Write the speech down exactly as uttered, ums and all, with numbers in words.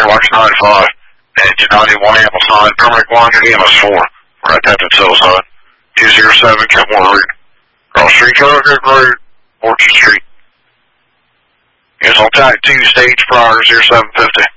Airwatch ninety-five. Engine ninety-one amplified, permanent quantity M S four. Right at the tail side. two zero seven, Kentmore Road. Cross Street, Connecticut Road, Orchard Street. It's on tag two, stage prior zero seven fifty.